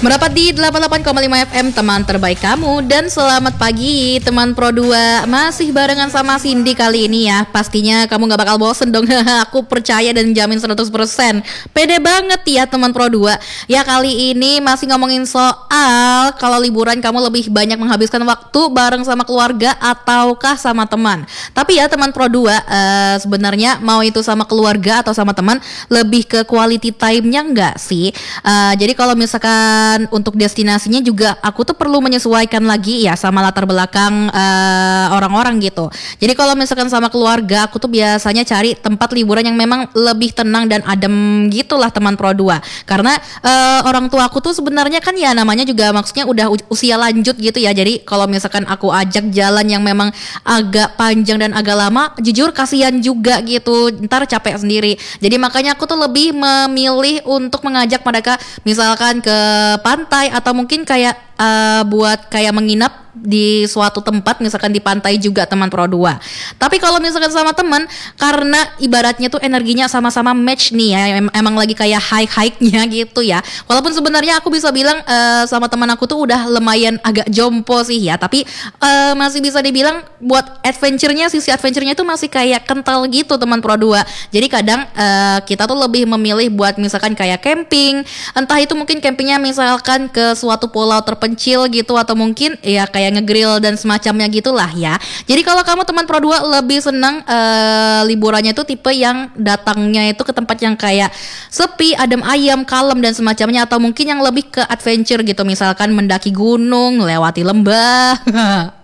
Merapat di 88,5 FM teman terbaik kamu. Dan selamat pagi teman Pro 2. Masih barengan sama Cindy kali ini ya. Pastinya kamu gak bakal bosen dong. Aku percaya dan jamin 100%. Pede banget ya teman Pro 2. Ya kali ini masih ngomongin soal kalau liburan kamu lebih banyak menghabiskan waktu bareng sama keluarga ataukah sama teman. Tapi ya teman Pro 2, sebenarnya mau itu sama keluarga atau sama teman, lebih ke quality time-nya enggak sih? Jadi kalau misalkan untuk destinasinya juga aku tuh perlu menyesuaikan lagi ya sama latar belakang orang-orang gitu. Jadi kalau misalkan sama keluarga, aku tuh biasanya cari tempat liburan yang memang lebih tenang dan adem gitulah teman Pro 2. Karena orang tua aku tuh sebenarnya kan ya namanya juga maksudnya udah usia lanjut gitu ya. Jadi kalau misalkan aku ajak jalan yang memang agak panjang dan agak lama, jujur kasihan juga gitu. Ntar capek sendiri. Jadi makanya aku tuh lebih memilih untuk mengajak mereka misalkan ke pantai atau mungkin kayak buat kayak menginap di suatu tempat misalkan di pantai juga teman Pro 2. Tapi kalau misalkan sama teman, karena ibaratnya tuh energinya sama-sama match nih ya, emang lagi kayak high-nya gitu ya. Walaupun sebenarnya aku bisa bilang sama teman aku tuh udah lumayan agak jompo sih ya, tapi masih bisa dibilang buat sisi adventure-nya tuh masih kayak kental gitu teman Pro 2. Jadi kadang kita tuh lebih memilih buat misalkan kayak camping, entah itu mungkin campingnya misalkan ke suatu pulau terpencil gitu, atau mungkin ya kayak ngegrill dan semacamnya gitulah ya. Jadi kalau kamu teman Pro 2 lebih senang liburannya itu tipe yang datangnya itu ke tempat yang kayak sepi, adem ayem, kalem dan semacamnya, atau mungkin yang lebih ke adventure gitu, misalkan mendaki gunung, melewati lembah